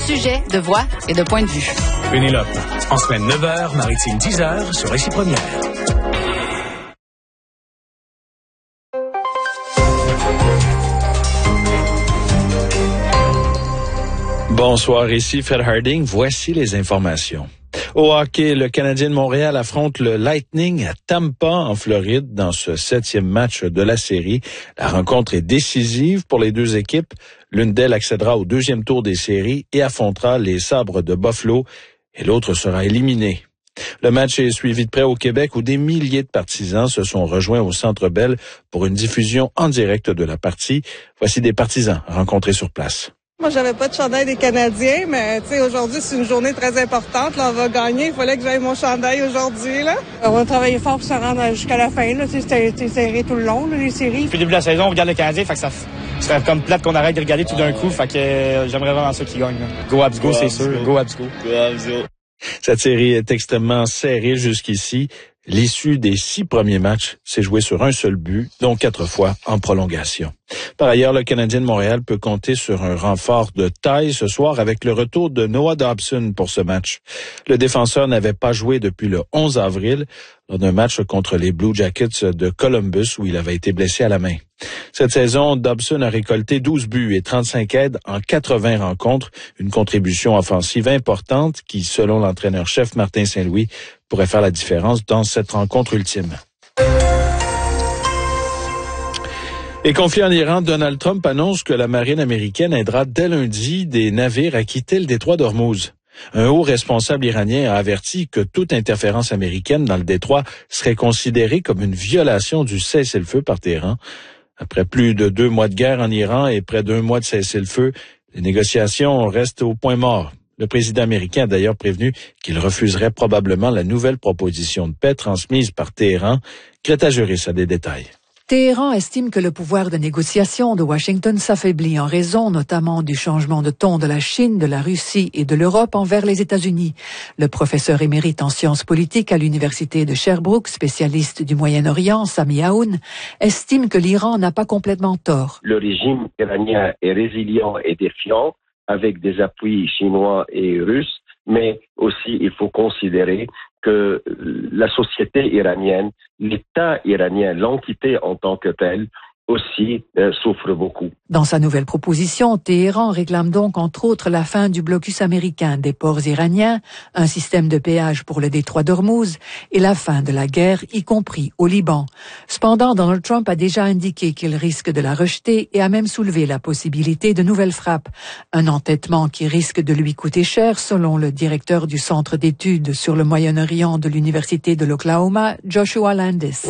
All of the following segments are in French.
sujets, de voix et de points de vue. Pénélope, en semaine 9h, maritime 10h sur Récit Première. Bonsoir, ici Fred Harding. Voici les informations. Au hockey, le Canadien de Montréal affronte le Lightning à Tampa, en Floride, dans ce 7e match de la série. La rencontre est décisive pour les deux équipes. L'une d'elles accédera au 2e tour des séries et affrontera les Sabres de Buffalo, et l'autre sera éliminée. Le match est suivi de près au Québec, où des milliers de partisans se sont rejoints au Centre Bell pour une diffusion en direct de la partie. Voici des partisans rencontrés sur place. Moi, j'avais pas de chandail des Canadiens, mais tu sais, aujourd'hui, c'est une journée très importante. Là, on va gagner. Il fallait que j'aille mon chandail aujourd'hui, là. On a travaillé fort pour se rendre jusqu'à la fin, là. C'était serré tout le long, là, les séries. Depuis le début de la saison, on regarde le Canadien, fait que ça serait comme plate qu'on arrête de regarder tout d'un coup. Fait que j'aimerais vraiment ça qui gagne, là. Go Habs go, c'est sûr. Go Habs go. Go Habs go. Cette série est extrêmement serrée jusqu'ici. L'issue des 6 premiers matchs s'est jouée sur un seul but, dont 4 fois en prolongation. Par ailleurs, le Canadien de Montréal peut compter sur un renfort de taille ce soir avec le retour de Noah Dobson pour ce match. Le défenseur n'avait pas joué depuis le 11 avril lors d'un match contre les Blue Jackets de Columbus où il avait été blessé à la main. Cette saison, Dobson a récolté 12 buts et 35 aides en 80 rencontres, une contribution offensive importante qui, selon l'entraîneur-chef Martin Saint-Louis, pourrait faire la différence dans cette rencontre ultime. Et conflit en Iran, Donald Trump annonce que la marine américaine aidera dès lundi des navires à quitter le détroit d'Ormuz. Un haut responsable iranien a averti que toute interférence américaine dans le détroit serait considérée comme une violation du cessez-le-feu par Téhéran. Après plus de 2 mois de guerre en Iran et près d'1 mois de cessez-le-feu, les négociations restent au point mort. Le président américain a d'ailleurs prévenu qu'il refuserait probablement la nouvelle proposition de paix transmise par Téhéran. Greta Juris a des détails. Téhéran estime que le pouvoir de négociation de Washington s'affaiblit en raison notamment du changement de ton de la Chine, de la Russie et de l'Europe envers les États-Unis. Le professeur émérite en sciences politiques à l'université de Sherbrooke, spécialiste du Moyen-Orient, Sami Aoun, estime que l'Iran n'a pas complètement tort. Le régime iranien est résilient et défiant avec des appuis chinois et russes, mais aussi il faut considérer que la société iranienne, l'État iranien, l'entité en tant que telle, aussi souffre beaucoup. Dans sa nouvelle proposition, Téhéran réclame donc entre autres la fin du blocus américain des ports iraniens, un système de péage pour le détroit d'Ormuz et la fin de la guerre, y compris au Liban. Cependant, Donald Trump a déjà indiqué qu'il risque de la rejeter et a même soulevé la possibilité de nouvelles frappes. Un entêtement qui risque de lui coûter cher, selon le directeur du Centre d'études sur le Moyen-Orient de l'Université de l'Oklahoma, Joshua Landis.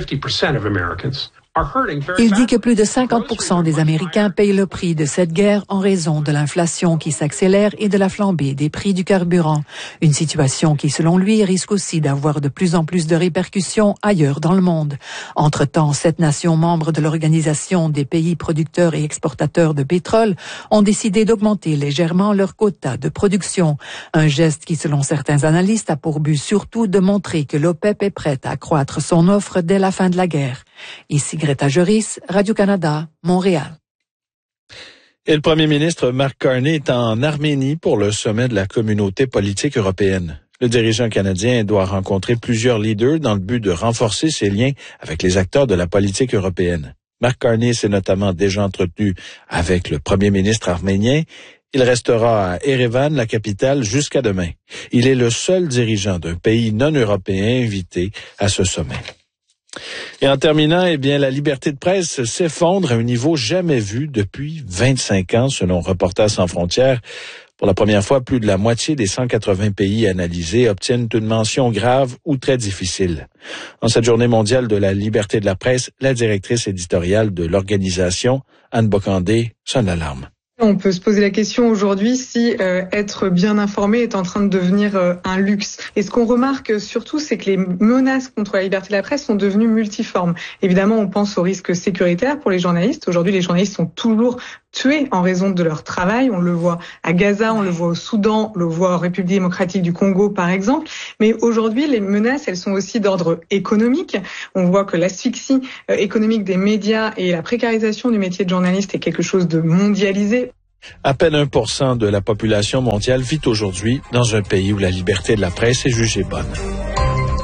Il dit que plus de 50% des Américains payent le prix de cette guerre en raison de l'inflation qui s'accélère et de la flambée des prix du carburant. Une situation qui, selon lui, risque aussi d'avoir de plus en plus de répercussions ailleurs dans le monde. Entre-temps, 7 nations membres de l'Organisation des pays producteurs et exportateurs de pétrole ont décidé d'augmenter légèrement leur quota de production. Un geste qui, selon certains analystes, a pour but surtout de montrer que l'OPEP est prête à accroître son offre dès la fin de la guerre. Ici Greta Juris, Radio-Canada, Montréal. Et le premier ministre Mark Carney est en Arménie pour le sommet de la communauté politique européenne. Le dirigeant canadien doit rencontrer plusieurs leaders dans le but de renforcer ses liens avec les acteurs de la politique européenne. Mark Carney s'est notamment déjà entretenu avec le premier ministre arménien. Il restera à Erevan, la capitale, jusqu'à demain. Il est le seul dirigeant d'un pays non européen invité à ce sommet. Et en terminant, la liberté de presse s'effondre à un niveau jamais vu depuis 25 ans, selon Reporters sans frontières. Pour la première fois, plus de la moitié des 180 pays analysés obtiennent une mention grave ou très difficile. En cette journée mondiale de la liberté de la presse, la directrice éditoriale de l'organisation, Anne Bocandé, sonne l'alarme. On peut se poser la question aujourd'hui si être bien informé est en train de devenir un luxe. Et ce qu'on remarque surtout, c'est que les menaces contre la liberté de la presse sont devenues multiformes. Évidemment, on pense aux risques sécuritaires pour les journalistes. Aujourd'hui, les journalistes sont toujours tués en raison de leur travail. On le voit à Gaza, on le voit au Soudan, on le voit en République démocratique du Congo, par exemple. Mais aujourd'hui, les menaces, elles sont aussi d'ordre économique. On voit que l'asphyxie économique des médias et la précarisation du métier de journaliste est quelque chose de mondialisé. À peine 1% de la population mondiale vit aujourd'hui dans un pays où la liberté de la presse est jugée bonne.